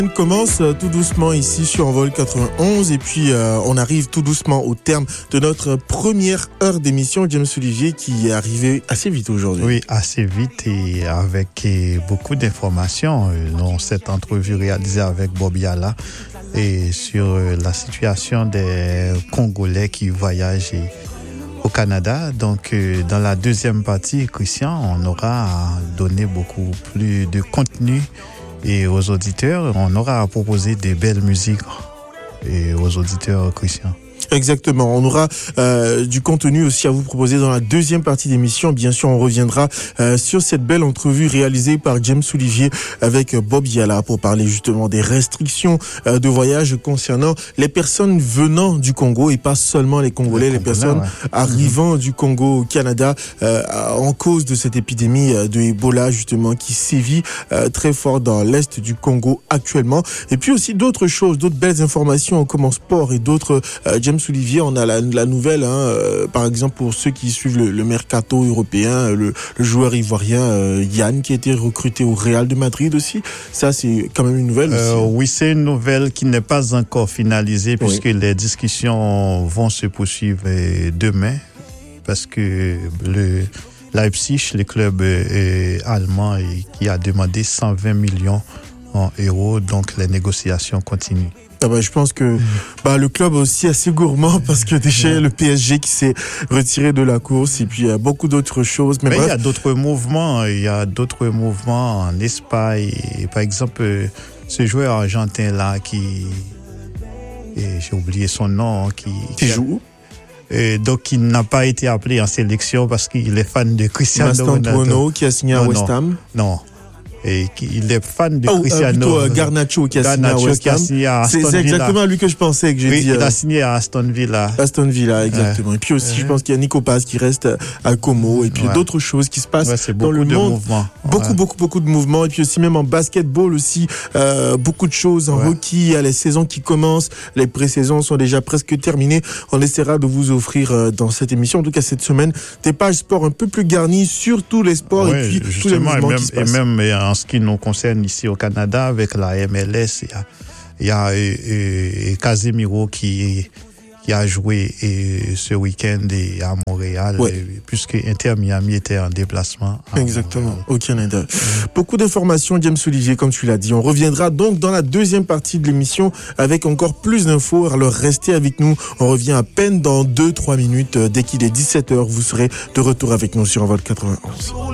On commence tout doucement ici sur Envol 91 et puis on arrive tout doucement au terme de notre première heure d'émission. James Olivier qui est arrivé assez vite aujourd'hui. Oui, assez vite et avec beaucoup d'informations dans cette entrevue réalisée avec Bob Yala et sur la situation des Congolais qui voyagent au Canada. Donc, dans la deuxième partie, Christian, on aura donné beaucoup plus de contenu et aux auditeurs, on aura à proposer des belles musiques et aux auditeurs, Christian. Exactement. On aura du contenu aussi à vous proposer dans la deuxième partie d'émission. Bien sûr, on reviendra sur cette belle entrevue réalisée par James Olivier avec Bob Yala pour parler justement des restrictions de voyage concernant les personnes venant du Congo et pas seulement les Congolais, les personnes arrivant du Congo au Canada en cause de cette épidémie de Ebola justement qui sévit très fort dans l'est du Congo actuellement. Et puis aussi d'autres choses, d'autres belles informations comme en sport et d'autres. James Olivier, on a la nouvelle, par exemple pour ceux qui suivent le mercato européen, le joueur ivoirien Yann qui a été recruté au Real de Madrid aussi. Ça, c'est quand même une nouvelle aussi. Oui, c'est une nouvelle qui n'est pas encore finalisée puisque les discussions vont se poursuivre demain parce que le Leipzig, le club allemand, qui a demandé 120 millions d'euros, donc les négociations continuent. Je pense que le club aussi assez gourmand parce que déjà le PSG qui s'est retiré de la course et puis il y a beaucoup d'autres choses. Mais il y a d'autres mouvements. Il y a d'autres mouvements en Espagne. Par exemple, ce joueur argentin là j'ai oublié son nom, qui joue. Donc, il n'a pas été appelé en sélection parce qu'il est fan de Cristiano Ronaldo qui a signé à West Ham. Non. Et il est fan de Cristiano. Plutôt Garnacho qui a signé à West Ham. C'est exactement lui que je pensais que j'ai dit. Il a signé à Aston Villa. Aston Villa, exactement. Et puis aussi, je pense qu'il y a Nico Paz qui reste à Como. Et puis d'autres choses qui se passent dans le monde. Mouvements. Beaucoup de mouvements. Et puis aussi même en basketball aussi, beaucoup de choses. En hockey, il y a les saisons qui commencent. Les pré-saisons sont déjà presque terminées. On essaiera de vous offrir dans cette émission, en tout cas cette semaine, des pages sport un peu plus garnies sur tous les sports et puis tous les mouvements qui se passent. Et même en ce qui nous concerne ici au Canada, avec la MLS, il y a Casemiro qui a joué ce week-end à Montréal, puisque Inter Miami était en déplacement. Exactement, au Canada. Beaucoup d'informations, James Olivier, comme tu l'as dit. On reviendra donc dans la deuxième partie de l'émission avec encore plus d'infos. Alors restez avec nous. On revient à peine dans 2-3 minutes. Dès qu'il est 17h, vous serez de retour avec nous sur Envol 91.